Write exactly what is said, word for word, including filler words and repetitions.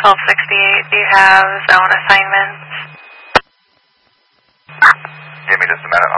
twelve sixty-eight, do you have zone assignments? Give me just a minute.